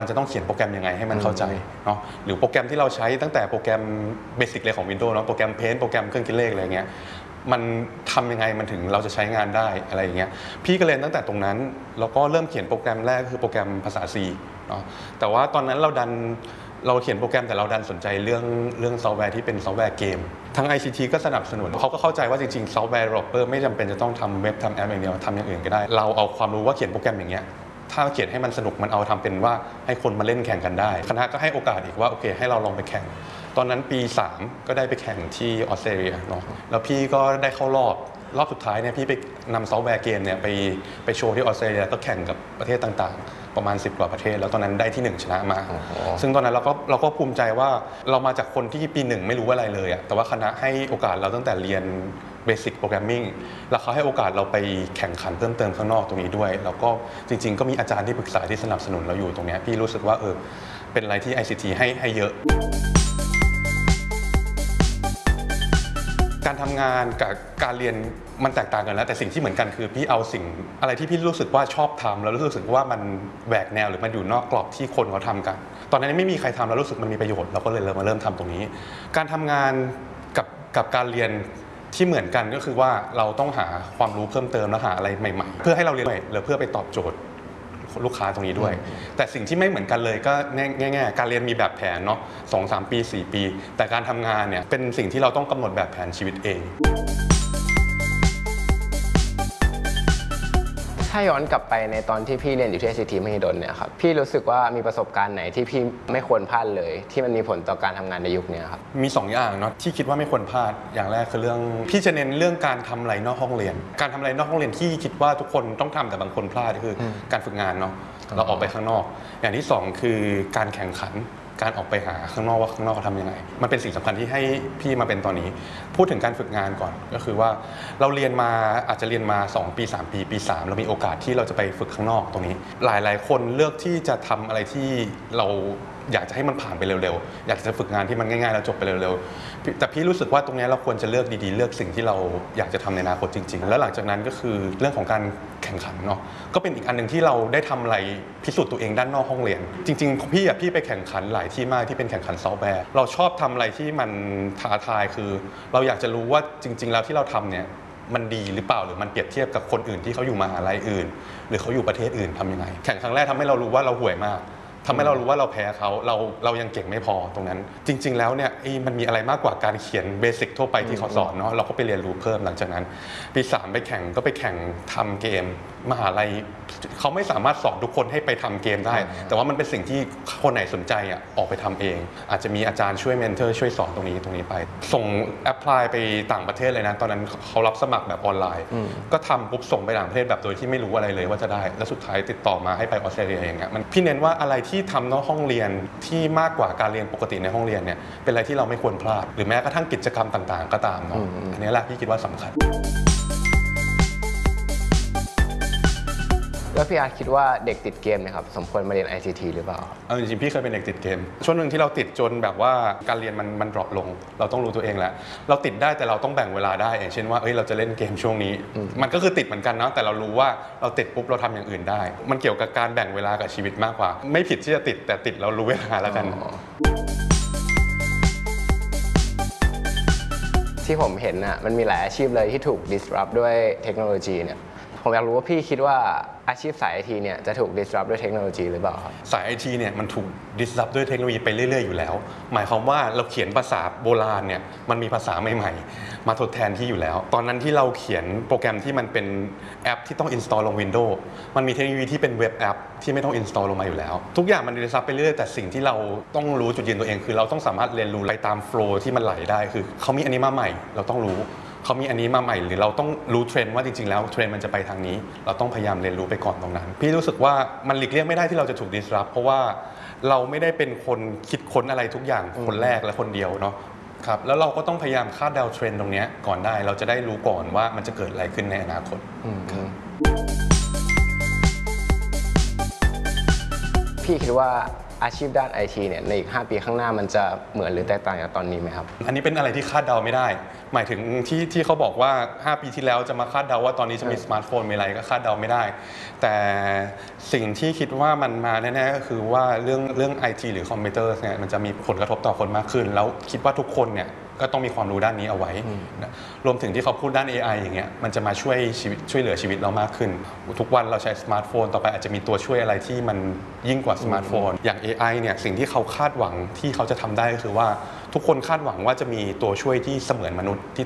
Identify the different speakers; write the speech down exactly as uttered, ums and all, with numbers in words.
Speaker 1: จะต้องเขียนโปรแกรมยังไงให้มันเข้าใจเนาะหรือโปรแกรมที่เราใช้ตั้งแต่โปรแกรมเบสิกเลยของ Windows เนาะโปรแกรม Paint โปรแกรมเครื่องคิดเลขอะไรเงี้ยมันทำยังไงมันถึงเราจะใช้งานได้อะไรอย่างเงี้ยพี่ก็เรียนตั้งแต่ตรงนั้นแล้วก็เริ่มเขียนโปรแกรมแรกคือโปรแกรมภาษา C เนาะแต่ว่าตอนนั้นเราดันเราเขียนโปรแกรมแต่เราดันสนใจเรื่องเรื่องซอฟต์แวร์ที่เป็นซอฟต์แวร์เกมทาง ไอ ซี ที ก็สนับสนุนเขาก็เข้าใจว่าจริงๆซอฟต์แวร์ developer ไม่จำเป็นจะต้องทำเว็บทำแอปอย่างเดียวทำอย่างอื่นก็ได้เราเอาความรู้ว่าเขียนโปรแกรมอย่างเงี้ยถ้าเขียนให้มันสนุกมันเอาทำเป็นว่าให้คนมาเล่นแข่งกันได้คณะก็ให้โอกาสอีกว่าโอเคให้เราลองไปแข่งตอนนั้นปีสามก็ได้ไปแข่งที่ออสเตรเลียเนาะแล้วพี่ก็ได้เข้ารอบรอบสุดท้ายเนี่ยพี่ไปนำซอฟต์แวร์เกมเนี่ยไปไปโชว์ที่ออสเตรเลียก็แข่งกับประเทศต่างๆประมาณสิบกว่าประเทศแล้วตอนนั้นได้ที่หนึ่งชนะมาซึ่งตอนนั้นเราก็เราก็ภูมิใจว่าเรามาจากคนที่ปีหนึ่งไม่รู้อะไรเลยอะแต่ว่าคณะให้โอกาสเราตั้งแต่เรียนเบสิกโปรแกรมมิ่งแล้วเขาให้โอกาสเราไปแข่งขันเพิ่มเติมข้างนอกตรงนี้ด้วยแล้วก็จริงๆก็มีอาจารย์ที่ปรึกษาที่สนับสนุนเราอยู่ตรงนี้พี่รู้สึกว่าเออเป็นอะไรที่ ไอ ซี ที ให้ให้เยอะการทำงานกับการเรียนมันแตกต่างกันแล้วแต่สิ่งที่เหมือนกันคือพี่เอาสิ่งอะไรที่พี่รู้สึกว่าชอบทำแล้วรู้สึกว่ามันแหวกแนวหรือมันอยู่นอกกรอบที่คนเขาทำกันตอนนั้นไม่มีใครทำแล้วรู้สึกมันมีประโยชน์เราก็เลยมาเริ่มทำตรงนี้การทำงานกับกับการเรียนที่เหมือนกันก็คือว่าเราต้องหาความรู้เพิ่มเติมและหาอะไรใหม่ๆเพื่อให้เราเรียนใหม่หรือเพื่อไปตอบโจทย์ลูกค้าตรงนี้ด้วยแต่สิ่งที่ไม่เหมือนกันเลยก็ง่ายๆการเรียนมีแบบแผนเนาะสองสามปีสี่ปีแต่การทำงานเนี่ยเป็นสิ่งที่เราต้องกำหนดแบบแผนชีวิตเอง
Speaker 2: ถ้าย้อนกลับไปในตอนที่พี่เรียนอยู่ที่ ไอ ซี ที มหิดลเนี่ยครับพี่รู้สึกว่ามีประสบการณ์ไหนที่พี่ไม่ควรพลาดเลยที่มันมีผลต่อการทำงานในยุคนี้ครับ
Speaker 1: มีสองอย่างเนาะที่คิดว่าไม่ควรพลาดอย่างแรกคือเรื่องพี่จะเน้นเรื่องการทำอะไรนอกห้องเรียนการทำอะไรนอกห้องเรียนที่คิดว่าทุกคนต้องทำแต่บางคนพลาดคือการฝึกงานเนาะเราออกไปข้างนอกอย่างที่สองคือการแข่งขันการออกไปหาข้างนอกว่าข้างนอกเขาทำยังไงมันเป็นสิ่งสำคัญที่ให้พี่มาเป็นตอนนี้พูดถึงการฝึกงานก่อนก็คือว่าเราเรียนมาอาจจะเรียนมาสองปีสามปีปีสามเรามีโอกาสที่เราจะไปฝึกข้างนอกตรงนี้หลายๆคนเลือกที่จะทำอะไรที่เราอยากจะให้มันผ่านไปเร็วๆอยากจะฝึกงานที่มันง่ายๆแล้วจบไปเร็วๆแต่พี่รู้สึกว่าตรงนี้เราควรจะเลือกดีๆเลือกสิ่งที่เราอยากจะทำในอนาคตจริงๆแล้วหลังจากนั้นก็คือเรื่องของการแข่งขันเนาะก็เป็นอีกอันหนึ่งที่เราได้ทำอะไรพิสูจน์ตัวเองด้านนอกห้องเรียนจริงๆพี่อะพี่ไปแข่งขันหลายที่มากที่เป็นแข่งขันซอฟต์แวร์เราชอบทำอะไรที่มันท้าทายคือเราอยากจะรู้ว่าจริงๆแล้วที่เราทำเนี่ยมันดีหรือเปล่าหรือมันเปรียบเทียบกับคนอื่นที่เขาอยู่มหาลัยอื่นหรือเขาอยู่ประเทศอื่นทำยังไงแข่งครั้งแรกทำให้เรารู้ว่าเราห่วยมากทำให้เรารู้ว่าเราแพ้เขาเราเรายังเก่งไม่พอตรงนั้นจริงๆแล้วเนี่ยมันมีอะไรมากกว่าการเขียนเบสิกทั่วไปที่เขาสอนเนาะเราก็ไปเรียนรู้เพิ่มหลังจากนั้นปีสามไปแข่งก็ไปแข่งทำเกมมหาลัยเขาไม่สามารถสอนทุกคนให้ไปทำเกมได้แต่ว่ามันเป็นสิ่งที่คนไหนสนใจอ่ะออกไปทำเองอาจจะมีอาจารย์ช่วยเมนเทอร์ช่วยสอนตรงนี้ตรงนี้ไปส่งแอพพลายไปต่างประเทศเลยนะตอนนั้นเขารับสมัครแบบออนไลน์ก็ทำปุ๊บส่งไปต่างประเทศแบบโดยที่ไม่รู้อะไรเลยว่าจะได้แล้วสุดท้ายติดต่อมาให้ไปออสเตรเลียอย่างเงี้ยมันพี่เน้นว่าอะไรที่ทำนอกห้องเรียนที่มากกว่าการเรียนปกติในห้องเรียนเนี่ยเป็นอะไรที่เราไม่ควรพลาดหรือแม้กระทั่งกิจกรรมต่างๆก็ตามเนาะอันนี้แหละพี่คิดว่าสำคัญ
Speaker 2: แล้วพี่อาร์ตคิดว่าเด็กติดเกมนะครับสมควรมาเรียน ไอ ซี ที หรือเปล่า
Speaker 1: เอาจริงๆพี่เคยเป็นเด็กติดเกมช่วงหนึ่งที่เราติดจนแบบว่าการเรียนมันมันดรอปลงเราต้องรู้ตัวเองแหละเราติดได้แต่เราต้องแบ่งเวลาได้อย่างเช่นว่าเอ้ยเราจะเล่นเกมช่วงนี้มันก็คือติดเหมือนกันเนาะแต่เรารู้ว่าเราติดปุ๊บเราทำอย่างอื่นได้มันเกี่ยวกับการแบ่งเวลากับชีวิตมากกว่าไม่ผิดที่จะติดแต่ติดเรารู้เวลาแล้วกัน
Speaker 2: ที่ผมเห็นน่ะมันมีหลายอาชีพเลยที่ถูก disrupt ด้วยเทคโนโลยีเนี่ยผมอยากรู้ว่าพี่คิดว่าอาชีพสาย ไอ ที เนี่ยจะถูก disrupt ด้วยเทคโนโลยีหรือเปล่าครับ
Speaker 1: สาย ไอ ที เนี่ยมันถูก disrupt ด้วยเทคโนโลยีไปเรื่อยๆอยู่แล้วหมายความว่าเราเขียนภาษาโบราณเนี่ยมันมีภาษาใหม่ๆมาทดแทนที่อยู่แล้วตอนนั้นที่เราเขียนโปรแกรมที่มันเป็นแอปที่ต้อง install ลง Windows มันมีเทคโนโลยีที่เป็นเว็บแอปที่ไม่ต้อง install ลงมาอยู่แล้วทุกอย่างมัน disrupt ไปเรื่อยๆแต่สิ่งที่เราต้องรู้จุดยืนตัวเองคือเราต้องสามารถเรียนรู้ไปตามโฟลว์ที่มันไหลได้คือเขามีอันนี้มาใหม่เราต้องรู้เขามีอันนี้มาใหม่หรือเราต้องรู้เทรนด์ว่าจริงๆแล้วเทรนด์มันจะไปทางนี้เราต้องพยายามเรียนรู้ไปก่อนตรงนั้นพี่รู้สึกว่ามันหลีกเลี่ยงไม่ได้ที่เราจะถูก disrupt เพราะว่าเราไม่ได้เป็นคนคิดค้นอะไรทุกอย่างคนแรกและคนเดียวเนาะครับแล้วเราก็ต้องพยายามคาดเดาเทรนด์ตรงนี้ก่อนได้เราจะได้รู้ก่อนว่ามันจะเกิดอะไรขึ้นในอนาคต
Speaker 2: พี่คิดว่าอาชีพด้าน ไอ ที เนี่ยในอีกห้าปีข้างหน้ามันจะเหมือนหรือแตกต่างจากตอนนี้ไหมครับ
Speaker 1: อันนี้เป็นอะไรที่คาดเดาไม่ได้หมายถึงที่ที่เขาบอกว่าห้าปีที่แล้วจะมาคาดเดาว่าตอนนี้จะมีสมาร์ทโฟนมีอะไรก็คาดเดาไม่ได้แต่สิ่งที่คิดว่ามันมาแน่ๆก็คือว่าเรื่องเรื่อง ไอ ที หรือคอมพิวเตอร์เนี่ยมันจะมีผลกระทบต่อคนมากขึ้นแล้วคิดว่าทุกคนเนี่ยก็ต้องมีความรู้ด้านนี้เอาไว้นะรวมถึงที่เขาพูดด้าน เอ ไอ อย่างเงี้ยมันจะมาช่วยชีวิตช่วยเหลือชีวิตเรามากขึ้นทุกวันเราใช้สมาร์ทโฟนต่อไปอาจจะมีตัวช่วยอะไรที่มันยิ่งกว่าสมาร์ทโฟนอย่าง เอ ไอ เนี่ยสิ่งที่เขาคาดหวังที่เขาจะทำได้ก็คือว่าทุกคนคาดหวังว่าจะมีตัวช่วยที่เสมือนมนุษย์ที่